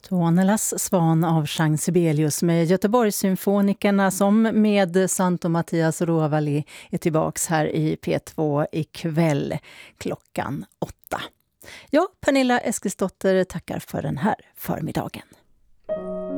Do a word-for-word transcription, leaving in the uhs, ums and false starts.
Tuonelas Svan av Jean Sibelius med Göteborgssymfonikerna som med Santo Mattias Rovali är tillbaks här i P två ikväll klockan åtta. Ja, Pernilla Eskilsdotter tackar för den här förmiddagen.